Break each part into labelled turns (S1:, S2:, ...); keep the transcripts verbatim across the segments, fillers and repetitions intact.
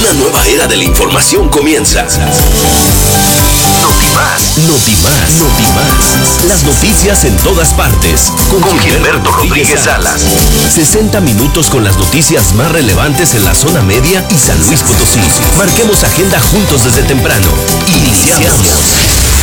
S1: Una nueva era de la información comienza. Notimás, Notimás, Notimás. Las noticias en todas partes. Con, con Gilberto Rodríguez Salas. sesenta minutos con las noticias más relevantes en la zona media y San Luis Potosí. Marquemos agenda juntos desde temprano. Iniciamos.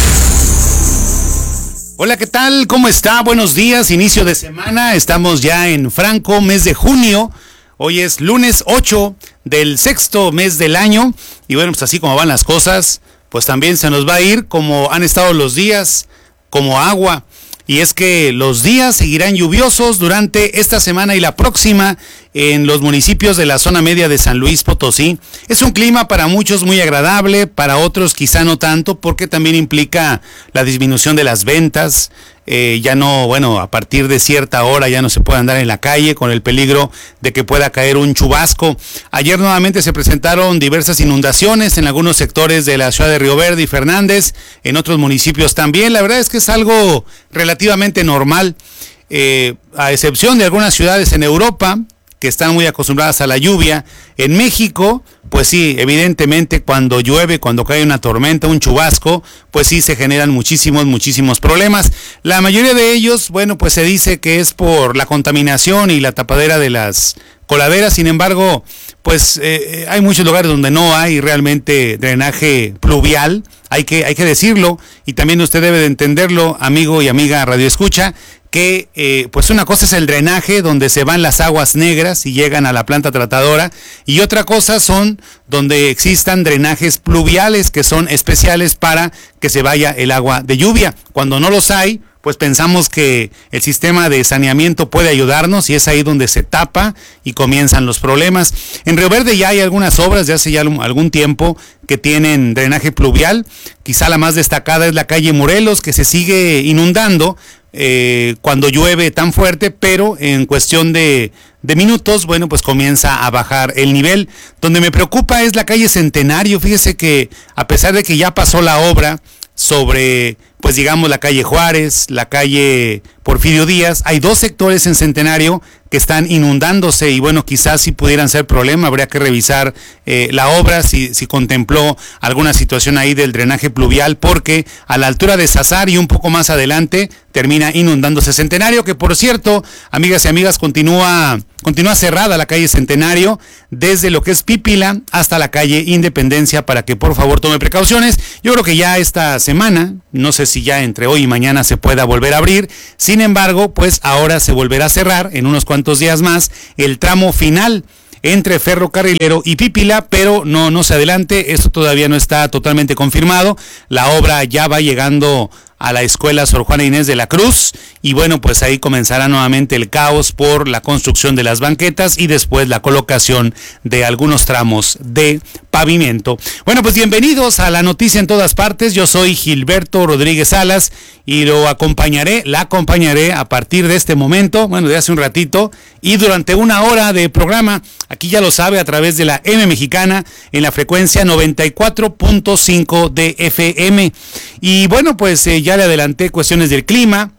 S2: Hola, ¿qué tal? ¿Cómo está? Buenos días, inicio de semana. Estamos ya en franco mes de junio. Hoy es lunes ocho del sexto mes del año. Y bueno, pues así como van las cosas, pues también se nos va a ir como han estado los días, como agua. Y es que los días seguirán lluviosos durante esta semana y la próxima en los municipios de la zona media de San Luis Potosí. Es un clima para muchos muy agradable, para otros quizá no tanto, porque también implica la disminución de las ventas. Eh, ya no, bueno, a partir de cierta hora ya no se puede andar en la calle con el peligro de que pueda caer un chubasco. Ayer nuevamente se presentaron diversas inundaciones en algunos sectores de la ciudad de Río Verde y Fernández, en otros municipios también. La verdad es que es algo relativamente normal, eh, a excepción de algunas ciudades en Europa que están muy acostumbradas a la lluvia. En México, pues sí, evidentemente cuando llueve, cuando cae una tormenta, un chubasco, pues sí se generan muchísimos, muchísimos problemas. La mayoría de ellos, bueno, pues se dice que es por la contaminación y la tapadera de las coladeras. Sin embargo, pues eh, hay muchos lugares donde no hay realmente drenaje pluvial, hay que, hay que decirlo, y también usted debe de entenderlo, amigo y amiga Radio Escucha, que eh, pues una cosa es el drenaje donde se van las aguas negras y llegan a la planta tratadora, y otra cosa son donde existan drenajes pluviales que son especiales para que se vaya el agua de lluvia. Cuando no los hay, pues pensamos que el sistema de saneamiento puede ayudarnos y es ahí donde se tapa y comienzan los problemas. En Río Verde ya hay algunas obras de hace ya algún tiempo que tienen drenaje pluvial. Quizá la más destacada es la calle Morelos, que se sigue inundando eh, cuando llueve tan fuerte, pero en cuestión de, de minutos, bueno, pues comienza a bajar el nivel. Donde me preocupa es la calle Centenario. Fíjese que a pesar de que ya pasó la obra sobre, pues digamos, la calle Juárez, la calle Porfirio Díaz, hay dos sectores en Centenario que están inundándose y bueno, quizás si pudieran ser problema, habría que revisar eh, la obra, si, si contempló alguna situación ahí del drenaje pluvial, porque a la altura de Sazar y un poco más adelante termina inundándose Centenario, que por cierto, amigas y amigas, continúa, continúa cerrada la calle Centenario desde lo que es Pípila hasta la calle Independencia, para que por favor tome precauciones. Yo creo que ya esta semana, no sé si ya entre hoy y mañana se pueda volver a abrir. Sin embargo, pues ahora se volverá a cerrar en unos cuantos días más el tramo final entre Ferrocarrilero y Pípila, pero no, no se adelante, esto todavía no está totalmente confirmado. La obra ya va llegando a la escuela Sor Juana Inés de la Cruz y bueno, pues ahí comenzará nuevamente el caos por la construcción de las banquetas y después la colocación de algunos tramos de pavimento. Bueno, pues bienvenidos a la noticia en todas partes. Yo soy Gilberto Rodríguez Salas y lo acompañaré, la acompañaré a partir de este momento, bueno, de hace un ratito y durante una hora de programa. Aquí ya lo sabe, a través de la M Mexicana en la frecuencia noventa y cuatro punto cinco de F M. Y bueno, pues eh, ya le adelanté cuestiones del clima.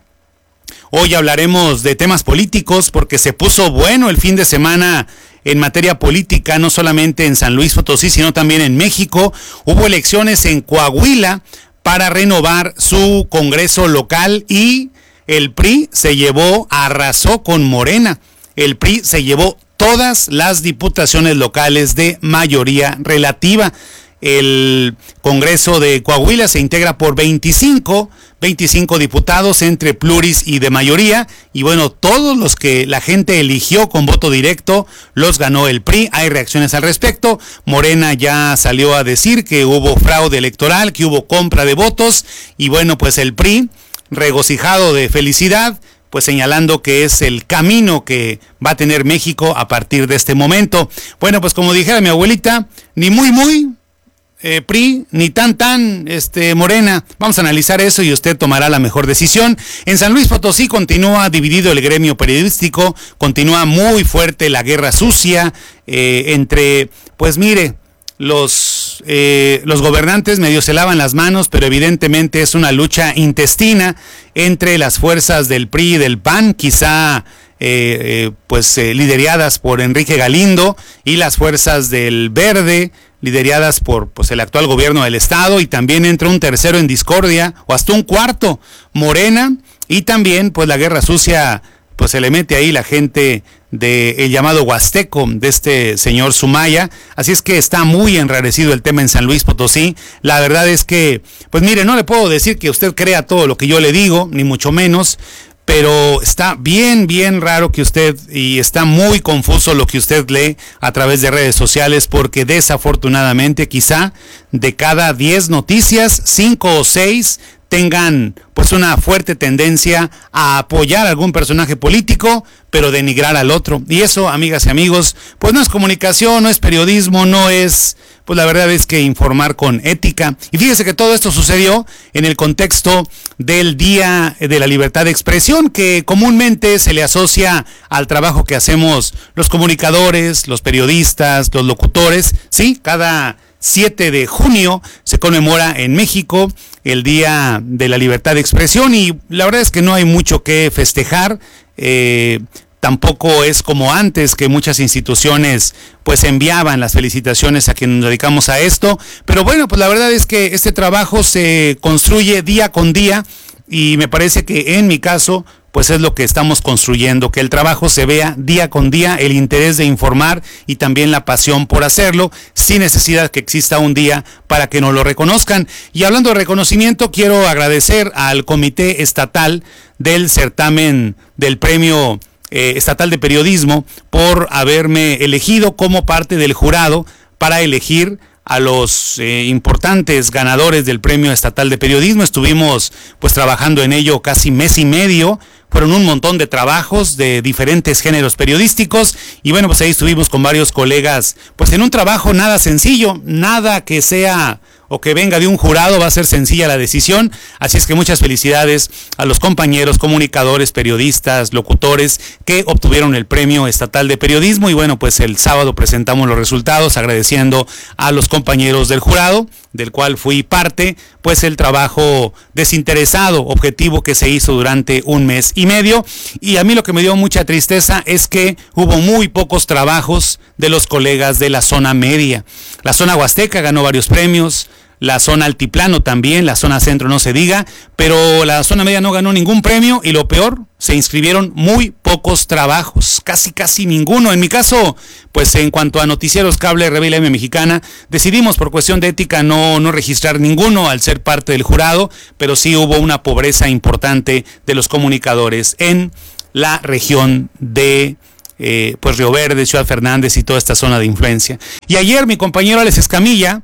S2: Hoy hablaremos de temas políticos porque se puso bueno el fin de semana en materia política, no solamente en San Luis Potosí, sino también en México. Hubo elecciones en Coahuila para renovar su Congreso local y el P R I se llevó, arrasó con Morena. El P R I se llevó todas las diputaciones locales de mayoría relativa. El Congreso de Coahuila se integra por veinticinco, veinticinco diputados entre pluris y de mayoría, y bueno, todos los que la gente eligió con voto directo los ganó el P R I. Hay reacciones al respecto. Morena ya salió a decir que hubo fraude electoral, que hubo compra de votos, y bueno, pues el P R I, regocijado de felicidad, pues señalando que es el camino que va a tener México a partir de este momento. Bueno, pues como dijera mi abuelita, ni muy muy Eh, P R I, ni tan tan este Morena. Vamos a analizar eso y usted tomará la mejor decisión. En San Luis Potosí continúa dividido el gremio periodístico, continúa muy fuerte la guerra sucia eh, entre, pues mire, los eh, los gobernantes medio se lavan las manos, pero evidentemente es una lucha intestina entre las fuerzas del P R I y del P A N. Quizá eh, eh, pues eh, lideradas por Enrique Galindo, y las fuerzas del Verde, lideradas por pues el actual gobierno del estado, y también entra un tercero en discordia, o hasta un cuarto, Morena, y también pues la guerra sucia, pues se le mete ahí la gente del llamado Huasteco, de este señor Sumaya. Así es que está muy enrarecido el tema en San Luis Potosí. La verdad es que, pues mire, no le puedo decir que usted crea todo lo que yo le digo, ni mucho menos, pero está bien, bien raro que usted, y está muy confuso lo que usted lee a través de redes sociales, porque desafortunadamente quizá de cada diez noticias, cinco o seis tengan pues una fuerte tendencia a apoyar a algún personaje político, pero denigrar al otro. Y eso, amigas y amigos, pues no es comunicación, no es periodismo, no es, pues la verdad es que informar con ética. Y fíjese que todo esto sucedió en el contexto del Día de la Libertad de Expresión, que comúnmente se le asocia al trabajo que hacemos los comunicadores, los periodistas, los locutores. Sí, cada siete de junio se conmemora en México el Día de la Libertad de Expresión, y la verdad es que no hay mucho que festejar. Eh, tampoco es como antes, que muchas instituciones pues enviaban las felicitaciones a quienes nos dedicamos a esto, pero bueno, pues la verdad es que este trabajo se construye día con día, y me parece que en mi caso pues es lo que estamos construyendo, que el trabajo se vea día con día, el interés de informar y también la pasión por hacerlo, sin necesidad que exista un día para que nos lo reconozcan. Y hablando de reconocimiento, quiero agradecer al Comité Estatal del certamen del Premio eh, Estatal de Periodismo por haberme elegido como parte del jurado para elegir a los eh, importantes ganadores del Premio Estatal de Periodismo. Estuvimos pues trabajando en ello casi mes y medio. Fueron un montón de trabajos de diferentes géneros periodísticos, y bueno, pues ahí estuvimos con varios colegas, pues en un trabajo nada sencillo, nada que sea o que venga de un jurado va a ser sencilla la decisión. Así es que muchas felicidades a los compañeros comunicadores, periodistas, locutores que obtuvieron el Premio Estatal de Periodismo, y bueno, pues el sábado presentamos los resultados agradeciendo a los compañeros del jurado, del cual fui parte, pues el trabajo desinteresado, objetivo que se hizo durante un mes y medio. Y a mí lo que me dio mucha tristeza es que hubo muy pocos trabajos de los colegas de la zona media. La zona huasteca ganó varios premios, la zona altiplano también, la zona centro no se diga, pero la zona media no ganó ningún premio, y lo peor, se inscribieron muy pocos trabajos, casi casi ninguno. En mi caso, pues en cuanto a noticieros cable, Revela M Mexicana, decidimos por cuestión de ética no, no registrar ninguno al ser parte del jurado, pero sí hubo una pobreza importante de los comunicadores en la región de eh, pues Río Verde, Ciudad Fernández y toda esta zona de influencia. Y ayer mi compañero Alex Escamilla,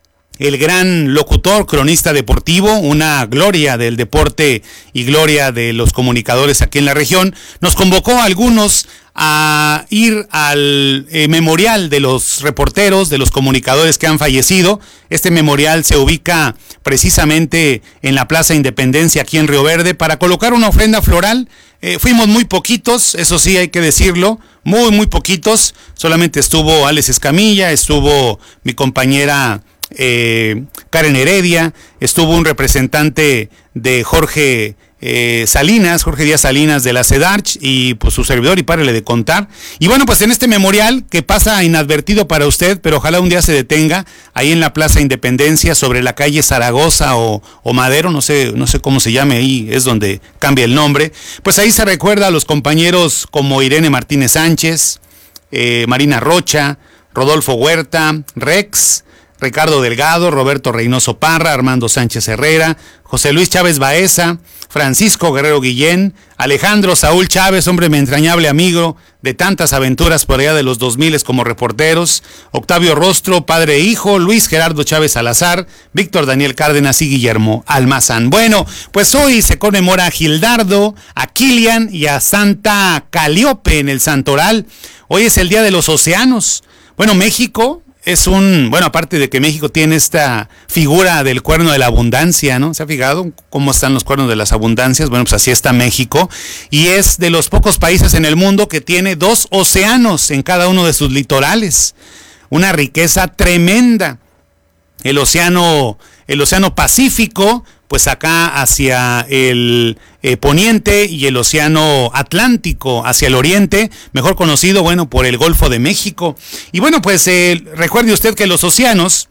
S2: el gran locutor, cronista deportivo, una gloria del deporte y gloria de los comunicadores aquí en la región, nos convocó a algunos a ir al eh, memorial de los reporteros, de los comunicadores que han fallecido. Este memorial se ubica precisamente en la Plaza Independencia, aquí en Río Verde, para colocar una ofrenda floral. Eh, fuimos muy poquitos, eso sí hay que decirlo, muy, muy poquitos. Solamente estuvo Alex Escamilla, estuvo mi compañera Eh, Karen Heredia, estuvo un representante de Jorge eh, Salinas, Jorge Díaz Salinas de la CEDARCH, y pues su servidor, y párele de contar. Y bueno, pues en este memorial que pasa inadvertido para usted, pero ojalá un día se detenga, ahí en la Plaza Independencia, sobre la calle Zaragoza o, o Madero, no sé, no sé cómo se llame, ahí es donde cambia el nombre. Pues ahí se recuerda a los compañeros como Irene Martínez Sánchez, eh, Marina Rocha, Rodolfo Huerta, Rex, Ricardo Delgado, Roberto Reynoso Parra, Armando Sánchez Herrera, José Luis Chávez Baeza, Francisco Guerrero Guillén, Alejandro Saúl Chávez, hombre mi entrañable amigo de tantas aventuras por allá de los dos mil como reporteros, Octavio Rostro, padre e hijo, Luis Gerardo Chávez Salazar, Víctor Daniel Cárdenas y Guillermo Almazán. Bueno, pues hoy se conmemora a Gildardo, a Kilian y a Santa Calíope en el Santoral. Hoy es el Día de los Océanos. Bueno, México es un, bueno, aparte de que México tiene esta figura del cuerno de la abundancia, ¿no? ¿Se ha fijado cómo están los cuernos de las abundancias? Bueno, pues así está México, y es de los pocos países en el mundo que tiene dos océanos en cada uno de sus litorales. Una riqueza tremenda. El océano, el océano Pacífico, pues acá hacia el eh, poniente y el océano Atlántico hacia el oriente, mejor conocido, bueno, por el Golfo de México. Y bueno, pues eh, recuerde usted que los océanos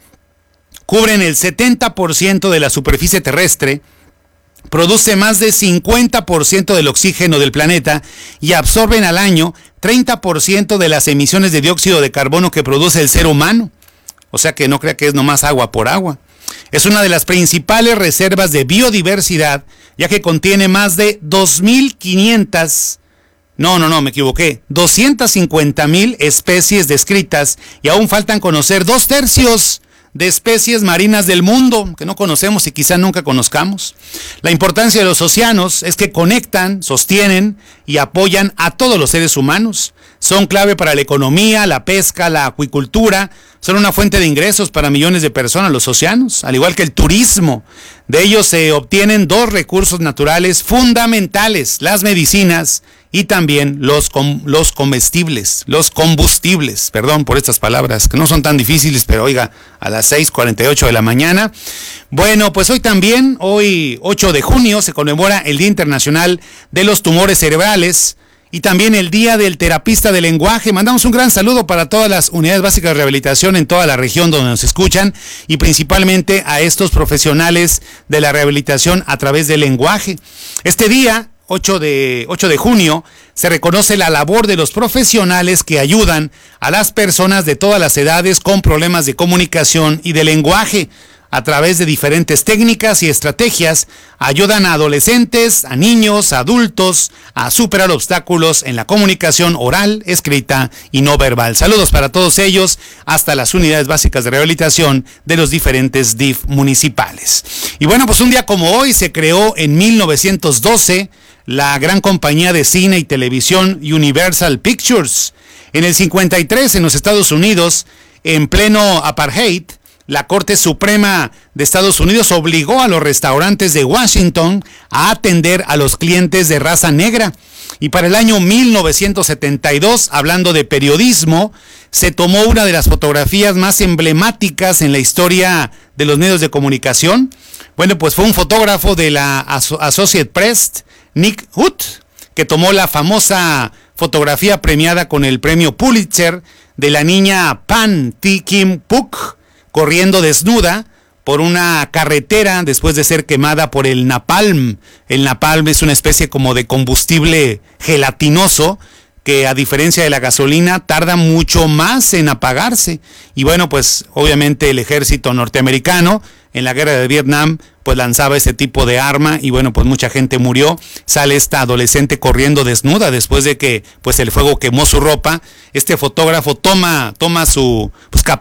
S2: cubren el setenta por ciento de la superficie terrestre, produce más de cincuenta por ciento del oxígeno del planeta y absorben al año treinta por ciento de las emisiones de dióxido de carbono que produce el ser humano. O sea que no crea que es nomás agua por agua. Es una de las principales reservas de biodiversidad, ya que contiene más de dos mil quinientas, no, no, no, me equivoqué, doscientas cincuenta mil especies descritas y aún faltan conocer dos tercios de especies marinas del mundo que no conocemos y quizá nunca conozcamos. La importancia de los océanos es que conectan, sostienen y apoyan a todos los seres humanos. Son clave para la economía, la pesca, la acuicultura. Son una fuente de ingresos para millones de personas los océanos, al igual que el turismo. De ellos se obtienen dos recursos naturales fundamentales: las medicinas y también los, com los comestibles, los combustibles, perdón por estas palabras que no son tan difíciles, pero oiga, a las seis cuarenta y ocho de la mañana. Bueno, pues hoy también, hoy ocho de junio, se conmemora el Día Internacional de los Tumores Cerebrales y también el Día del Terapista del Lenguaje. Mandamos un gran saludo para todas las unidades básicas de rehabilitación en toda la región donde nos escuchan y principalmente a estos profesionales de la rehabilitación a través del lenguaje. Este día, ocho de junio, se reconoce la labor de los profesionales que ayudan a las personas de todas las edades con problemas de comunicación y de lenguaje. A través de diferentes técnicas y estrategias, ayudan a adolescentes, a niños, a adultos, a superar obstáculos en la comunicación oral, escrita y no verbal. Saludos para todos ellos, hasta las unidades básicas de rehabilitación de los diferentes D I F municipales. Y bueno, pues un día como hoy se creó en mil novecientos doce la gran compañía de cine y televisión Universal Pictures. En el cincuenta y tres, en los Estados Unidos, en pleno apartheid, la Corte Suprema de Estados Unidos obligó a los restaurantes de Washington a atender a los clientes de raza negra. Y para el año mil novecientos setenta y dos, hablando de periodismo, se tomó una de las fotografías más emblemáticas en la historia de los medios de comunicación. Bueno, pues fue un fotógrafo de la Associated Press, Nick Hutt, que tomó la famosa fotografía premiada con el premio Pulitzer de la niña Pan Thi Kim Phuc, corriendo desnuda por una carretera después de ser quemada por el napalm. El napalm es una especie como de combustible gelatinoso que, a diferencia de la gasolina, tarda mucho más en apagarse. Y bueno, pues obviamente el ejército norteamericano en la guerra de Vietnam pues lanzaba ese tipo de arma y bueno, pues mucha gente murió. Sale esta adolescente corriendo desnuda después de que pues el fuego quemó su ropa. Este fotógrafo toma, toma su, pues